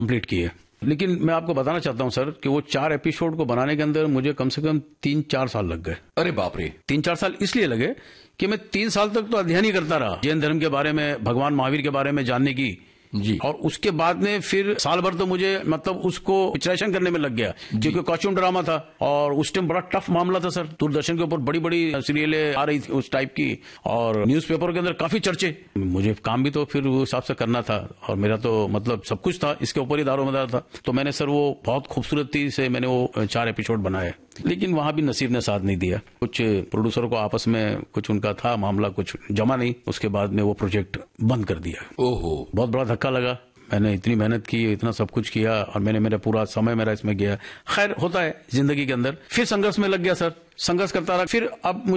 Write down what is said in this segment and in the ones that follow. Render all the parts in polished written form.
Complete की है। लेकिन मैं आपको बताना चाहता हूं सर कि वो 4 एपिसोड को बनाने के अंदर मुझे कम से कम 3-4 साल लग गए। अरे बाप रे। 3-4 साल इसलिए लगे कि मैं 3 साल तक तो अध्ययन ही करता रहा, जैन धर्म के बारे में, भगवान महावीर के बारे में जानने की जी। और उसके बाद में फिर साल भर तो मुझे मतलब उसको पिक्चराइजेशन करने में लग गया, क्योंकि कॉस्ट्यूम ड्रामा था और उस टाइम बड़ा टफ मामला था सर। दूरदर्शन के ऊपर बड़ी बड़ी सीरियलें आ रही थी उस टाइप की और न्यूज़पेपर के अंदर काफी चर्चे। मुझे काम भी तो फिर उस हिसाब से करना था और मेरा तो मतलब सब कुछ था, इसके ऊपर ही दारोमदार था। तो मैंने सर वो बहुत खूबसूरती से मैंने वो 4 एपिसोड बनाए, लेकिन वहां भी नसीब ने साथ नहीं दिया। कुछ प्रोड्यूसरों को आपस में कुछ उनका था मामला, कुछ जमा नहीं, उसके बाद में वो प्रोजेक्ट बंद कर दिया। ओहो, बहुत बड़ा धक्का लगा। मैंने इतनी मेहनत की, इतना सब कुछ किया और मेरा पूरा समय मेरा इसमें गया। खैर होता है जिंदगी के अंदर। फिर संघर्ष में लग गया सर, संघर्ष करता रहा। फिर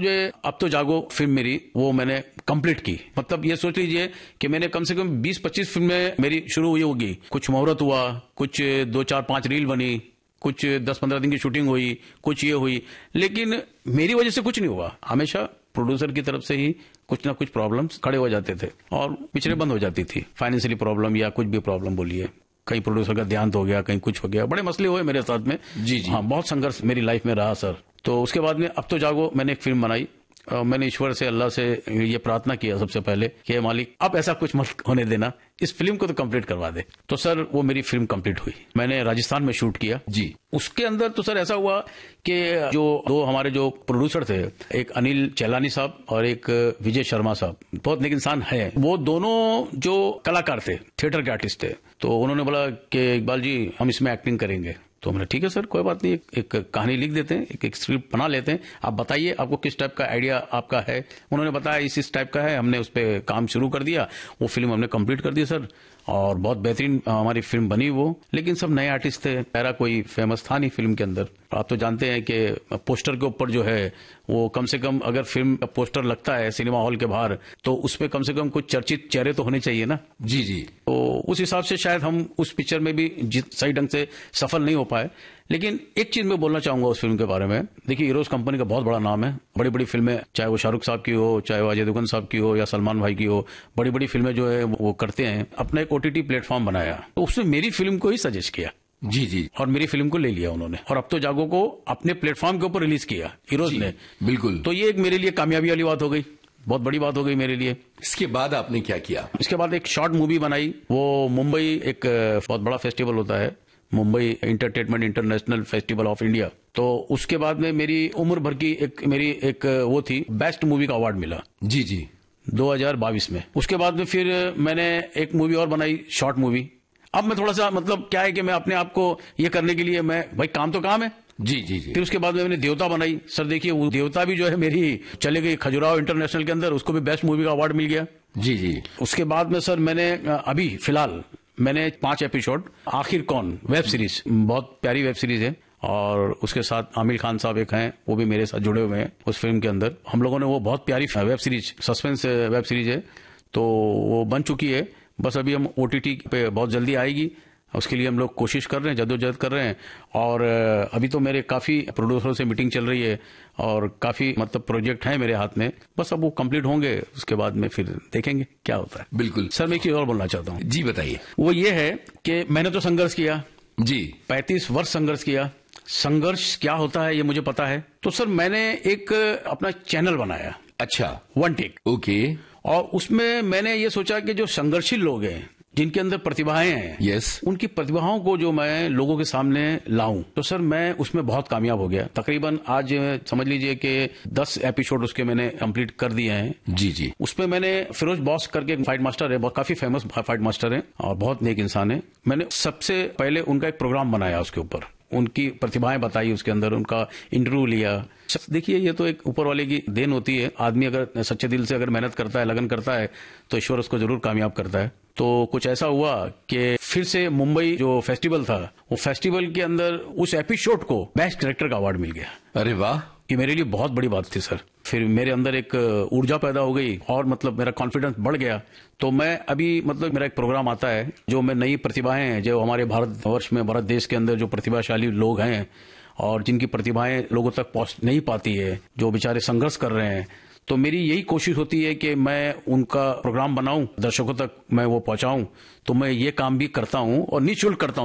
अब तो जागो फिल्म मेरी वो मैंने कंप्लीट की। मतलब ये सोच लीजिए कि मैंने कम से कम 20-25 फिल्में मेरी शुरू हुई होगी। कुछ मुहूर्त हुआ, कुछ 2-4-5 रील बनी, कुछ 10-15 दिन की शूटिंग हुई, कुछ ये हुई, लेकिन मेरी वजह से कुछ नहीं हुआ। हमेशा प्रोड्यूसर की तरफ से ही कुछ ना कुछ प्रॉब्लम्स खड़े हो जाते थे और पिक्चरें बंद हो जाती थी। फाइनेंशियली प्रॉब्लम या कुछ भी प्रॉब्लम बोलिए, कहीं प्रोड्यूसर का देहांत हो गया, कहीं कुछ हो गया, बड़े मसले हुए मेरे साथ में। जी जी। हाँ, बहुत संघर्ष मेरी लाइफ में रहा सर। तो उसके बाद में अब तो जागो मैंने एक फिल्म बनाई। मैंने ईश्वर से, अल्लाह से ये प्रार्थना किया सबसे पहले कि मालिक अब ऐसा कुछ मत होने देना, इस फिल्म को तो कंप्लीट करवा दे। तो सर वो मेरी फिल्म कंप्लीट हुई। मैंने राजस्थान में शूट किया जी। उसके अंदर तो सर ऐसा हुआ कि जो दो हमारे जो प्रोड्यूसर थे, एक अनिल चैलानी साहब और एक विजय शर्मा साहब, बहुत नेक इंसान है। वो दोनों जो कलाकार थे, थिएटर के आर्टिस्ट थे, तो उन्होंने बोला कि इकबाल जी हम इसमें एक्टिंग करेंगे। तो मैंने ठीक है सर, कोई बात नहीं, एक कहानी लिख देते हैं, एक स्क्रिप्ट बना लेते हैं, आप बताइए आपको किस टाइप का आइडिया आपका है। उन्होंने बताया इस टाइप का है। हमने उस पर काम शुरू कर दिया, वो फिल्म हमने कंप्लीट कर दी सर और बहुत बेहतरीन हमारी फिल्म बनी वो। लेकिन सब नए आर्टिस्ट थे, मेरा कोई फेमस था नहीं फिल्म के अंदर। आप तो जानते हैं कि पोस्टर के ऊपर जो है वो कम से कम अगर फिल्म का पोस्टर लगता है सिनेमा हॉल के बाहर तो उसपे कम से कम कुछ चर्चित चेहरे तो होने चाहिए ना। जी जी। तो उस हिसाब से शायद हम उस पिक्चर में भी सही ढंग से सफल नहीं हो पाए। लेकिन एक चीज मैं बोलना चाहूंगा उस फिल्म के बारे में। देखिए, हीरोज कंपनी का बहुत बड़ा नाम है। बड़ी बड़ी फिल्में, चाहे वो शाहरुख साहब की हो, चाहे वो अजय देवगन साहब की हो या सलमान भाई की हो, बड़ी बड़ी फिल्में जो है वो करते हैं। अपना एक OTT प्लेटफॉर्म बनाया तो उसने मेरी फिल्म को ही सजेस्ट किया। जी जी। और मेरी फिल्म को ले लिया उन्होंने और अब तो जागो को अपने प्लेटफॉर्म के ऊपर रिलीज किया हीरोज ने। बिल्कुल। तो ये एक मेरे लिए कामयाबी वाली बात हो गई, बहुत बड़ी बात हो गई मेरे लिए। इसके बाद आपने क्या किया? इसके बाद एक शॉर्ट मूवी बनाई। वो मुंबई एक बहुत बड़ा फेस्टिवल होता है, Mumbai entertainment international festival of India. तो उसके बाद में मेरी उम्र भर की मेरी एक वो थी, बेस्ट मूवी का अवार्ड मिला। जी जी। 2022 में। उसके बाद में फिर मैंने एक मूवी और बनाई, शॉर्ट मूवी। अब मैं थोड़ा सा मतलब क्या है कि मैं अपने आप को ये करने के लिए, मैं भाई काम तो काम है। जी जी जी। फिर उसके बाद में मैंने देवता बनाई। सर देखिए, वो देवता भी जो है मेरी चले गई खजुराहो इंटरनेशनल के अंदर, उसको भी बेस्ट मूवी का अवार्ड मिल गया। जी जी। उसके बाद में सर मैंने अभी फिलहाल मैंने 5 एपिसोड आखिर कौन वेब सीरीज, बहुत प्यारी वेब सीरीज है और उसके साथ आमिर खान साहब एक हैं, वो भी मेरे साथ जुड़े हुए हैं उस फिल्म के अंदर। हम लोगों ने वो बहुत प्यारी web series, suspense web series है, तो वो बन चुकी है। बस अभी हम OTT पे बहुत जल्दी आएगी, उसके लिए हम लोग कोशिश कर रहे हैं, जद्दोजहद कर रहे हैं। और अभी तो मेरे काफी प्रोड्यूसरों से मीटिंग चल रही है और काफी मतलब प्रोजेक्ट हैं मेरे हाथ में। बस अब वो कंप्लीट होंगे, उसके बाद में फिर देखेंगे क्या होता है। बिल्कुल सर, मैं एक चीज और बोलना चाहता हूँ। जी बताइए। वो ये है कि मैंने तो संघर्ष किया जी, 35 वर्ष संघर्ष किया। संघर्ष क्या होता है ये मुझे पता है। तो सर मैंने एक अपना चैनल बनाया। अच्छा, वन टेक। ओके। और उसमें मैंने ये सोचा कि जो संघर्षशील लोग हैं, जिनके अंदर प्रतिभाएं हैं, यस, उनकी प्रतिभाओं को जो मैं लोगों के सामने लाऊं। तो सर मैं उसमें बहुत कामयाब हो गया। तकरीबन आज समझ लीजिए कि 10 एपिसोड उसके मैंने कंप्लीट कर दिए हैं। जी जी। उसमें मैंने फिरोज बॉस करके एक फाइट मास्टर है, बहुत काफी फेमस फाइट मास्टर है और बहुत नेक इंसान है। मैंने सबसे पहले उनका एक प्रोग्राम बनाया, उसके ऊपर उनकी प्रतिभाएं बताई, उसके अंदर उनका इंटरव्यू लिया। देखिए, ये तो एक ऊपर वाले की देन होती है। आदमी अगर सच्चे दिल से अगर मेहनत करता है, लगन करता है, तो ईश्वर उसको जरूर कामयाब करता है। तो कुछ ऐसा हुआ कि फिर से मुंबई जो फेस्टिवल था, वो फेस्टिवल के अंदर उस एपिसोड को बेस्ट डायरेक्टर का अवार्ड मिल गया। अरे वाह, ये मेरे लिए बहुत बड़ी बात थी सर। फिर मेरे अंदर एक ऊर्जा पैदा हो गई और मतलब मेरा कॉन्फिडेंस बढ़ गया। तो मैं अभी मतलब मेरा एक प्रोग्राम आता है जो मैं नई प्रतिभाएं हैं, जो हमारे भारतवर्ष में, भारत देश के अंदर जो प्रतिभाशाली लोग हैं और जिनकी प्रतिभाएं लोगों तक पहुंच नहीं पाती है, जो बेचारे संघर्ष कर रहे हैं, तो मेरी यही कोशिश होती है कि मैं उनका प्रोग्राम बनाऊं, दर्शकों तक मैं वो पहुंचाऊं। तो मैं ये काम भी करता हूं और निःशुल्क करता हूं।